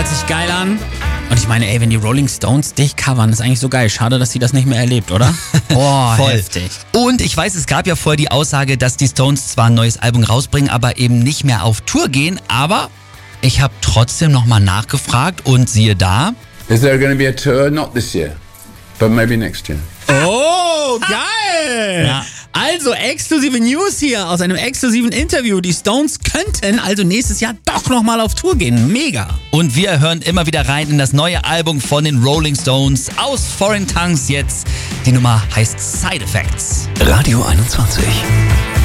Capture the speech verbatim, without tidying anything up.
hört sich geil an. Und ich meine, ey, wenn die Rolling Stones dich covern, ist eigentlich so geil. Schade, dass sie das nicht mehr erlebt, oder? Boah, Voll. heftig. Und ich weiß, es gab ja vorher die Aussage, dass die Stones zwar ein neues Album rausbringen, aber eben nicht mehr auf Tour gehen. Aber ich habe trotzdem nochmal nachgefragt und siehe da. Is there going to be a tour? Not this year, but maybe next year. Oh, geil! Ja. Also exklusive News hier aus einem exklusiven Interview. Die Stones könnten also nächstes Jahr doch nochmal auf Tour gehen. Mega! Und wir hören immer wieder rein in das neue Album von den Rolling Stones aus Foreign Tongues jetzt. Die Nummer heißt Side Effects. Radio einundzwanzig.